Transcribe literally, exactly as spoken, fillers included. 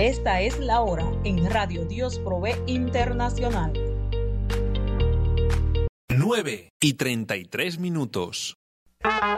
Esta es la hora en Radio Dios Provee Internacional. nueve y treinta y tres minutos.